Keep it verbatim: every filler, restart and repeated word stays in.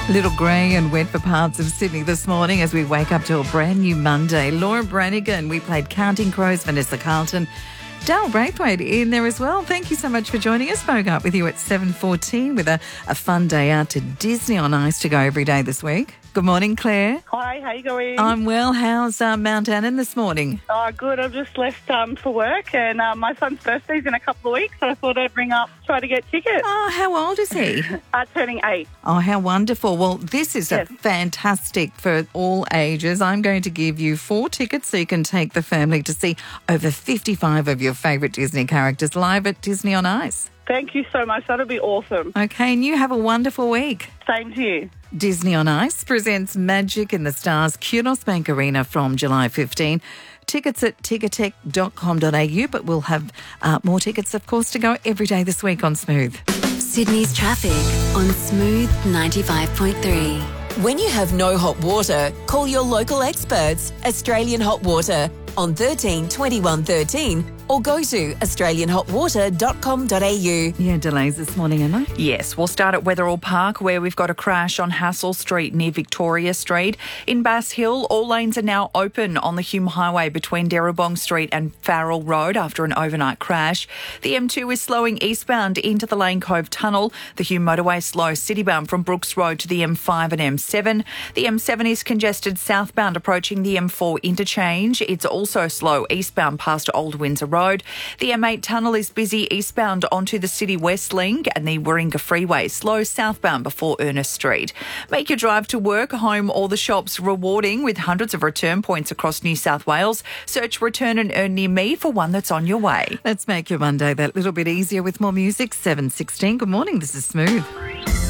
Little grey and wet for parts of Sydney this morning as we wake up to a brand new Monday. Laura Branigan, we played Counting Crows, Vanessa Carlton. Dale Braithwaite in there as well. Thank you so much for joining us. Spoke up with you at seven fourteen with a, a fun day out to Disney on Ice to go every day this week. Good morning, Claire. Hi, how you going? I'm well. How's uh, Mount Annan this morning? Oh, good. I've just left um, for work and uh, my son's birthday's in a couple of weeks, so I thought I'd ring up, try to get tickets. Oh, how old is he? uh, turning eight. Oh, how wonderful. Well, this is Yes. a fantastic for all ages. I'm going to give you four tickets so you can take the family to see over fifty-five of your favourite Disney characters live at Disney on Ice. Thank you so much. That'll be awesome. Okay, and you have a wonderful week. Same to you. Disney on Ice presents Magic in the Stars Kudos Bank Arena from July fifteenth. Tickets at ticketek dot com dot a u, but we'll have uh, more tickets, of course, to go every day this week on Smooth. Sydney's traffic on Smooth ninety-five point three. When you have no hot water, call your local experts, Australian Hot Water, on thirteen twenty-one thirteen or go to australian hot water dot com dot a u. Yeah, delays this morning, Emma. Yes, we'll start at Wetherill Park where we've got a crash on Hassel Street near Victoria Street. In Bass Hill, all lanes are now open on the Hume Highway between Darrabong Street and Farrell Road after an overnight crash. The M two is slowing eastbound into the Lane Cove Tunnel. The Hume Motorway slow citybound from Brooks Road to the M five and M seven. The M seven is congested southbound approaching the M four interchange. It's also slow eastbound past Old Windsor Road. The M eight tunnel is busy eastbound onto the City West Link, and the Warringah Freeway slow southbound before Ernest Street. Make your drive to work, home or the shops rewarding with hundreds of return points across New South Wales. Search Return and Earn near me for one that's on your way. Let's make your Monday that little bit easier with more music. seven sixteen. Good morning. This is Smooth.